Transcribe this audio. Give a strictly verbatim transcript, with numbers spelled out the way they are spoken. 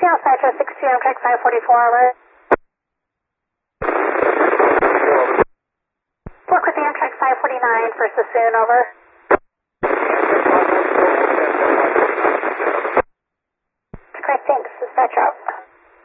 Seattle Metro six two, Amtrak five forty-four, over. Work with the Amtrak five forty-nine for Sassoon, over.